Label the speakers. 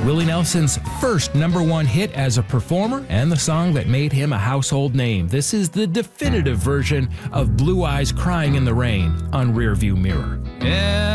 Speaker 1: Willie Nelson's first #1 hit as a performer and the song that made him a household name. This is the definitive version of Blue Eyes Crying in the Rain on Rearview Mirror.
Speaker 2: Yeah.